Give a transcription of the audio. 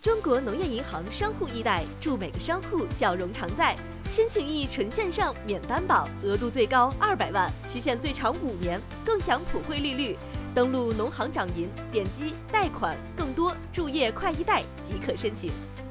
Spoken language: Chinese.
中国农业银行商户易贷，祝每个商户笑容常在。申请易纯线上免担保，额度最高200万，期限最长5年，更享普惠利率。登录农行掌银，点击贷款，更多助业快易贷即可申请。